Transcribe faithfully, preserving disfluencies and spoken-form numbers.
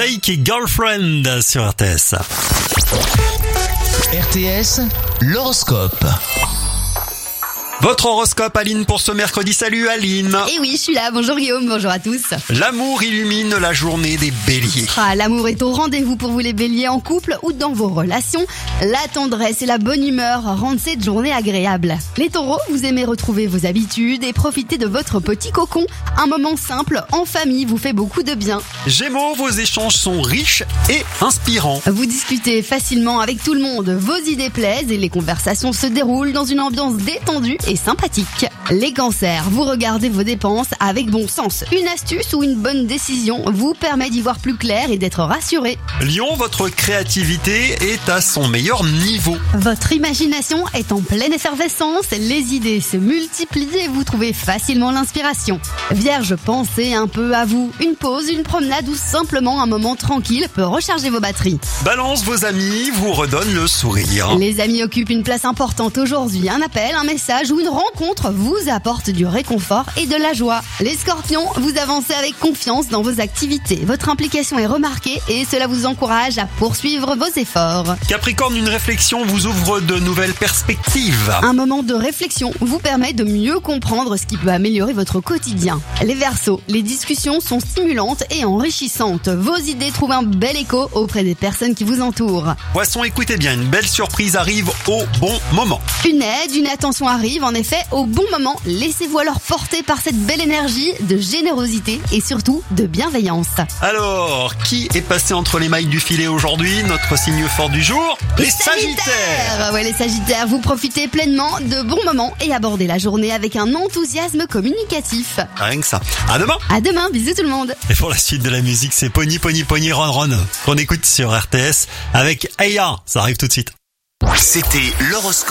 Drake et Girlfriend sur R T S. R T S, l'horoscope. Votre horoscope, Aline, pour ce mercredi. Salut Aline. Et oui, je suis là. Bonjour Guillaume, bonjour à tous. L'amour illumine la journée des béliers. Ah, l'amour est au rendez-vous pour vous les béliers en couple ou dans vos relations. La tendresse et la bonne humeur rendent cette journée agréable. Les taureaux, vous aimez retrouver vos habitudes et profiter de votre petit cocon. Un moment simple en famille vous fait beaucoup de bien. Gémeaux, vos échanges sont riches et inspirants. Vous discutez facilement avec tout le monde, vos idées plaisent et les conversations se déroulent dans une ambiance détendue et sympathique. Les cancers, vous regardez vos dépenses avec bon sens. Une astuce ou une bonne décision vous permet d'y voir plus clair et d'être rassuré. Lion, votre créativité est à son meilleur niveau. Votre imagination est en pleine effervescence, les idées se multiplient et vous trouvez facilement l'inspiration. Vierge, pensez un peu à vous. Une pause, une promenade ou simplement un moment tranquille peut recharger vos batteries. Balance, vos amis vous redonnent le sourire. Les amis occupent une place importante aujourd'hui. Un appel, un message ou une rencontre vous apporte du réconfort et de la joie. Les scorpions, vous avancez avec confiance dans vos activités. Votre implication est remarquée et cela vous encourage à poursuivre vos efforts. Capricorne, une réflexion vous ouvre de nouvelles perspectives. Un moment de réflexion vous permet de mieux comprendre ce qui peut améliorer votre quotidien. Les Verseaux, les discussions sont stimulantes et enrichissantes. Vos idées trouvent un bel écho auprès des personnes qui vous entourent. Poisson, écoutez bien, une belle surprise arrive au bon moment. Une aide, une attention arrive en effet au bon moment. Laissez-vous alors porter par cette belle énergie de générosité et surtout de bienveillance. Alors, qui est passé entre les mailles du filet aujourd'hui? Notre signe fort du jour, les Sagittaires. Ouais, les Sagittaires, vous profitez pleinement de bons moments et abordez la journée avec un enthousiasme communicatif. Rien que ça. À demain. À demain, bisous tout le monde. Et pour la suite de la musique, c'est Pony Pony Pony Ron Ron qu'on écoute sur R T S avec Aya. Ça arrive tout de suite. C'était l'horoscope.